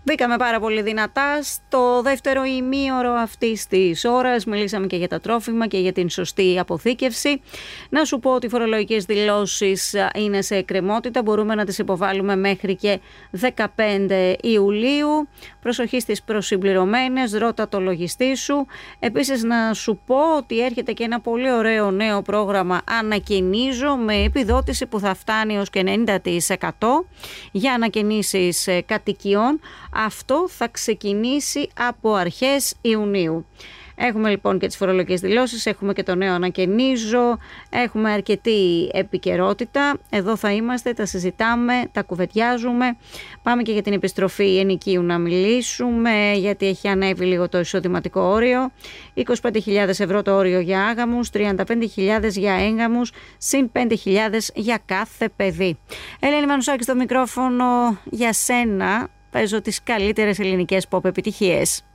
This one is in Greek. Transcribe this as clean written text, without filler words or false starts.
Μπήκαμε πάρα πολύ δυνατά στο δεύτερο ημίωρο αυτής της ώρας. Μιλήσαμε και για τα τρόφιμα και για την σωστή αποθήκευση. Να σου πω ότι οι φορολογικές δηλώσεις είναι σε εκκρεμότητα. Μπορούμε να τις υποβάλουμε μέχρι και 15 Ιουλίου. Προσοχή στις προσυμπληρωμένες, ρώτα το λογιστή σου. Επίσης να σου πω ότι έρχεται και ένα πολύ ωραίο νέο πρόγραμμα ανακαινίζω με επιδότηση που θα φτάνει ως και 90% για ανακαινήσεις κατοικιών. Αυτό θα ξεκινήσει από αρχές Ιουνίου. Έχουμε λοιπόν και τις φορολογικές δηλώσεις, έχουμε και το νέο ανακαινίζω, έχουμε αρκετή επικαιρότητα. Εδώ θα είμαστε, τα συζητάμε, τα κουβεντιάζουμε. Πάμε και για την επιστροφή ενοικίου να μιλήσουμε, γιατί έχει ανέβει λίγο το εισοδηματικό όριο. 25.000 ευρώ το όριο για άγαμους, 35.000 για έγγαμους, συν 5.000 για κάθε παιδί. Ελένη Μανουσάκη στο μικρόφωνο για σένα. Παίζω τις καλύτερες ελληνικές pop επιτυχίες.